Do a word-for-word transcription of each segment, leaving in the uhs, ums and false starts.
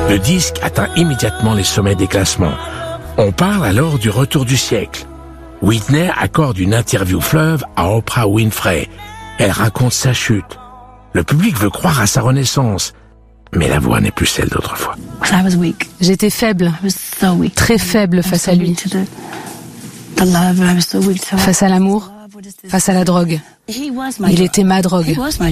Le disque atteint immédiatement les sommets des classements. On parle alors du retour du siècle. Whitney accorde une interview fleuve à Oprah Winfrey. Elle raconte sa chute. Le public veut croire à sa renaissance, mais la voix n'est plus celle d'autrefois. J'étais faible, très faible face à lui, face à l'amour, face à la drogue. Il était ma drogue.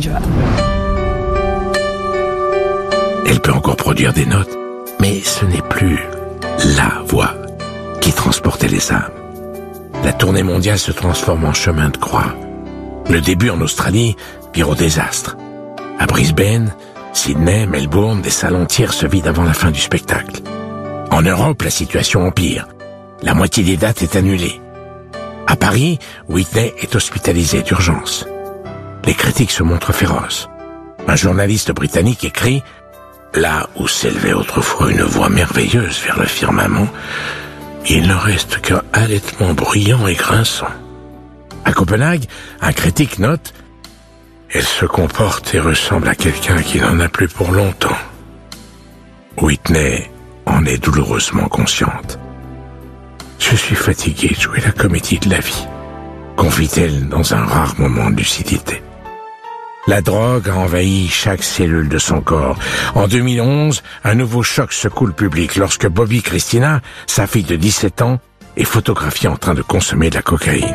Elle peut encore produire des notes, mais ce n'est plus la voix qui transportait les âmes. La tournée mondiale se transforme en chemin de croix. Le début en Australie vire au désastre. À Brisbane, Sydney, Melbourne, des salles entières se vident avant la fin du spectacle. En Europe, la situation empire. La moitié des dates est annulée. À Paris, Whitney est hospitalisée d'urgence. Les critiques se montrent féroces. Un journaliste britannique écrit « Là où s'élevait autrefois une voix merveilleuse vers le firmament, il ne reste qu'un halètement bruyant et grinçant. » À Copenhague, un critique note « Elle se comporte et ressemble à quelqu'un qui n'en a plus pour longtemps. » Whitney en est douloureusement consciente. « Je suis fatiguée de jouer la comédie de la vie », confie-t-elle dans un rare moment de lucidité. La drogue a envahi chaque cellule de son corps. En deux mille onze, un nouveau choc secoue le public lorsque Bobby Christina, sa fille de dix-sept ans, est photographiée en train de consommer de la cocaïne.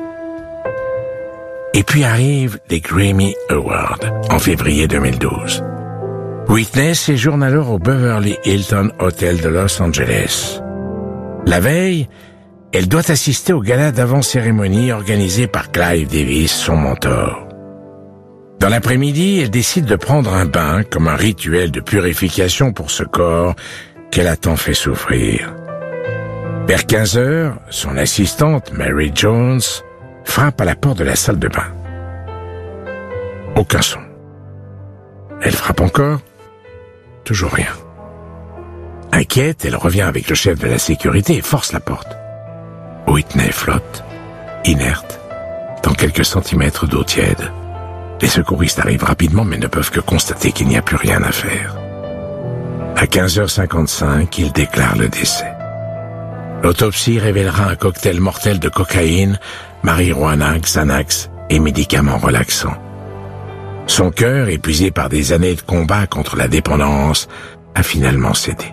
Et puis arrivent les Grammy Awards en février deux mille douze. Whitney séjourne alors au Beverly Hilton Hotel de Los Angeles. La veille, elle doit assister au gala d'avant-cérémonie organisé par Clive Davis, son mentor. Dans l'après-midi, elle décide de prendre un bain comme un rituel de purification pour ce corps qu'elle a tant fait souffrir. Vers quinze heures, son assistante, Mary Jones, frappe à la porte de la salle de bain. Aucun son. Elle frappe encore. Toujours rien. Inquiète, elle revient avec le chef de la sécurité et force la porte. Whitney flotte, inerte, dans quelques centimètres d'eau tiède. Les secouristes arrivent rapidement mais ne peuvent que constater qu'il n'y a plus rien à faire. À quinze heures cinquante-cinq, ils déclarent le décès. L'autopsie révélera un cocktail mortel de cocaïne, marijuana, Xanax et médicaments relaxants. Son cœur, épuisé par des années de combat contre la dépendance, a finalement cédé.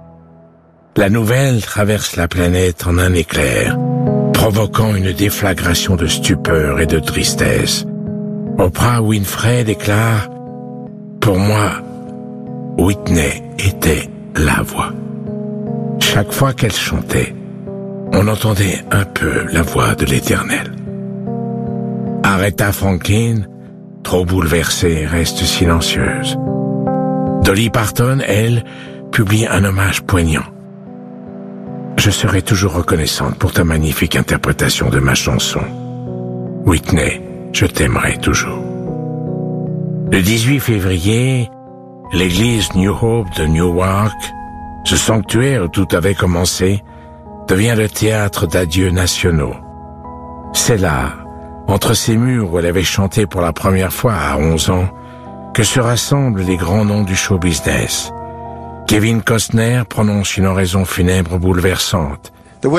La nouvelle traverse la planète en un éclair, provoquant une déflagration de stupeur et de tristesse. Oprah Winfrey déclare « Pour moi, Whitney était la voix. Chaque fois qu'elle chantait, on entendait un peu la voix de l'Éternel. » Aretha Franklin, trop bouleversée, reste silencieuse. Dolly Parton, elle, publie un hommage poignant. « Je serai toujours reconnaissante pour ta magnifique interprétation de ma chanson. Whitney, je t'aimerai toujours. » Le dix-huit février, l'église New Hope de Newark, ce sanctuaire où tout avait commencé, devient le théâtre d'adieux nationaux. C'est là, entre ces murs où elle avait chanté pour la première fois à onze ans, que se rassemblent les grands noms du show business. Kevin Costner prononce une oraison funèbre bouleversante.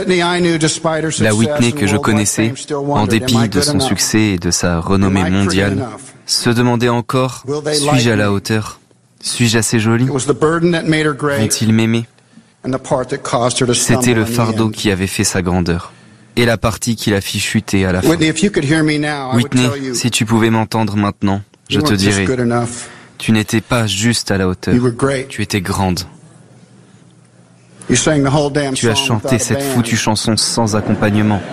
La Whitney que je connaissais, en dépit de son succès et de sa renommée mondiale, se demandait encore, suis-je à la hauteur? Suis-je assez jolie? Vont-ils m'aimer? C'était le fardeau qui avait fait sa grandeur, et la partie qui la fit chuter à la fin. Whitney, si tu pouvais m'entendre maintenant, je te dirais, tu n'étais pas juste à la hauteur, tu étais grande. Tu as chanté cette foutue chanson sans accompagnement.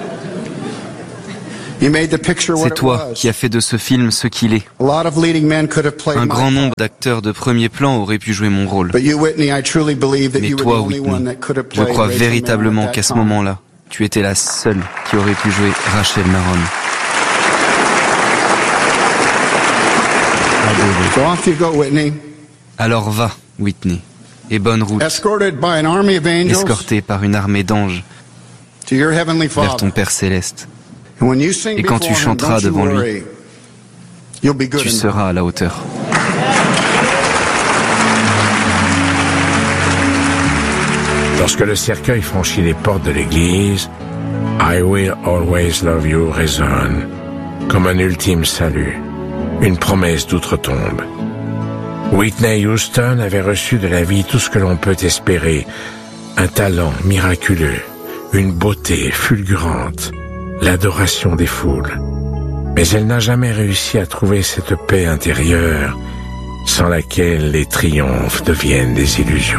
C'est toi qui as fait de ce film ce qu'il est. Un grand nombre d'acteurs de premier plan auraient pu jouer mon rôle. Mais toi, Whitney, je crois véritablement qu'à ce moment-là, tu étais la seule qui aurait pu jouer Rachel Marron. Alors va, Whitney, et bonne route, escortée par une armée d'anges vers ton Père céleste. Et quand tu chanteras devant lui, tu seras à la hauteur. Lorsque le cercueil franchit les portes de l'église, I Will Always Love You résonne comme un ultime salut, une promesse d'outre-tombe. Whitney Houston avait reçu de la vie tout ce que l'on peut espérer, un talent miraculeux, une beauté fulgurante, l'adoration des foules. Mais elle n'a jamais réussi à trouver cette paix intérieure sans laquelle les triomphes deviennent des illusions.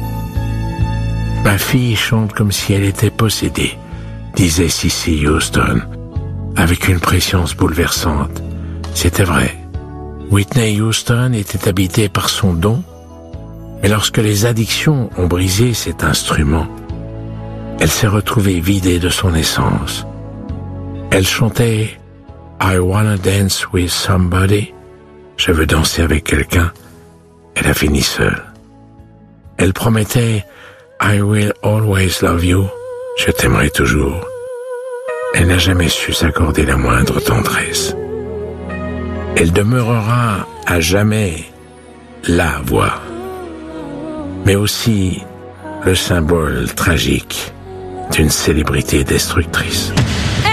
Ma fille chante comme si elle était possédée, disait Cissy Houston, avec une préscience bouleversante. C'était vrai. Whitney Houston était habitée par son don, mais lorsque les addictions ont brisé cet instrument, elle s'est retrouvée vidée de son essence. Elle chantait « I wanna dance with somebody », je veux danser avec quelqu'un. Elle a fini seule. Elle promettait « I will always love you », je t'aimerai toujours. Elle n'a jamais su s'accorder la moindre tendresse. Elle demeurera à jamais la voix, mais aussi le symbole tragique d'une célébrité destructrice.